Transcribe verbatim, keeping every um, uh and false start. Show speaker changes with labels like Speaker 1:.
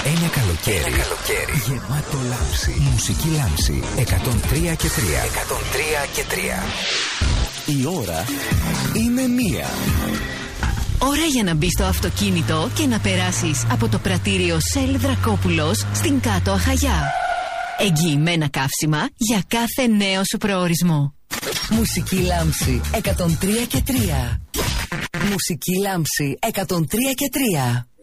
Speaker 1: Ένα καλοκαίρι, Ένα καλοκαίρι γεμάτο λάμψη. Μουσική λάμψη εκατόν τρία και τρία. εκατόν τρία και τρία. Η ώρα είναι μία.
Speaker 2: Ώρα για να μπεις στο αυτοκίνητο και να περάσεις από το πρατήριο Σέλ Δρακόπουλος στην Κάτω Αχαγιά. Εγγυημένα καύσιμα για κάθε νέο σου προορισμό.
Speaker 3: Μουσική λάμψη εκατόν τρία και τρία. Μουσική λάμψη εκατόν τρία και τρία.